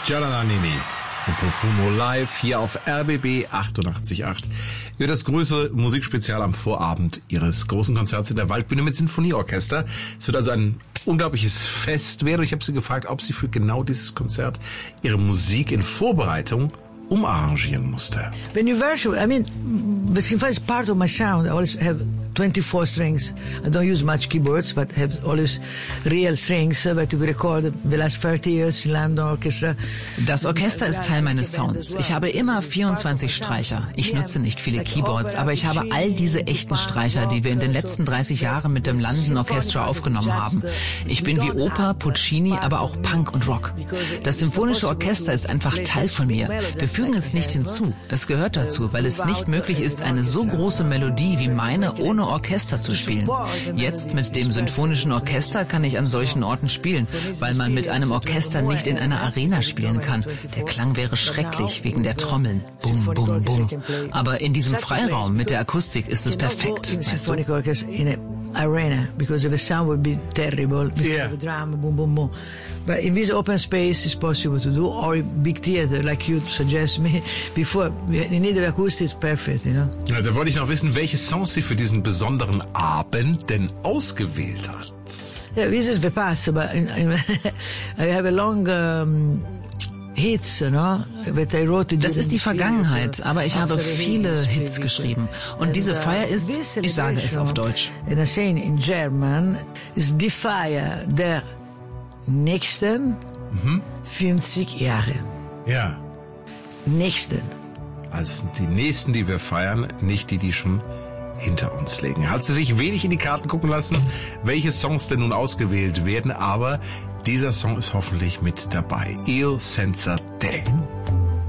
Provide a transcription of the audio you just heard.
Gianna Nannini und Profumo live hier auf RBB 88.8 über das größere Musikspezial am Vorabend ihres großen Konzerts in der Waldbühne mit Sinfonieorchester. Es wird also ein unglaubliches Fest werden. Ich habe sie gefragt, ob sie für genau dieses Konzert ihre Musik in Vorbereitung umarrangieren musste. When you worship, I mean, the symphony is part of my sound. I always have 24 strings. I don't use much keyboards, but have always real strings that we record the last 30 years in London Orchestra. Das Orchester ist Teil meines Sounds. Ich habe immer 24 Streicher. Ich nutze nicht viele Keyboards, aber ich habe all diese echten Streicher, die wir in den letzten 30 Jahren mit dem London Orchestra aufgenommen haben. Ich bin wie Oper, Puccini, aber auch Punk und Rock. Das Symphonische Orchester ist einfach Teil von mir. Wir fügen es nicht hinzu. Das gehört dazu, weil es nicht möglich ist, eine so große Melodie wie meine ohne Orchester zu spielen. Jetzt mit dem Symphonischen Orchester kann ich an solchen Orten spielen, weil man mit einem Orchester nicht in einer Arena spielen kann. Der Klang wäre schrecklich wegen der Trommeln. Bum, bum, bum. Aber in diesem Freiraum mit der Akustik ist es perfekt. Weißt du? Arena, because the sound would be terrible because the drum, boom, boom, boom. But in this open space, it's possible to do, or in big theater, like you suggest me before. In need of acoustic, it's perfect, you know. Ja, da wollte ich noch wissen, welche Songs sie für diesen besonderen Abend denn ausgewählt hat. Yeah, this is the past, but I have a long Hits, no? Das ist die Vergangenheit, aber ich habe viele Hits geschrieben. Und diese Feier ist, ich sage es auf Deutsch. And I say in German, ist die Feier der nächsten 50 Jahre. Ja. Nächsten. Also die nächsten, die wir feiern, nicht die, die schon hinter uns liegen. Hat sie sich wenig in die Karten gucken lassen, welche Songs denn nun ausgewählt werden, aber dieser Song ist hoffentlich mit dabei. Io senza te.